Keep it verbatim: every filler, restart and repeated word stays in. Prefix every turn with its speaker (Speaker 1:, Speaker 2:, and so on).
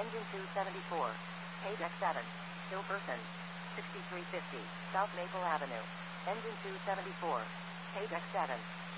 Speaker 1: Engine two seventy-four. Page X seven. Hilperson. sixty-three fifty. South Maple Avenue. Engine two seventy-four. Page X seven.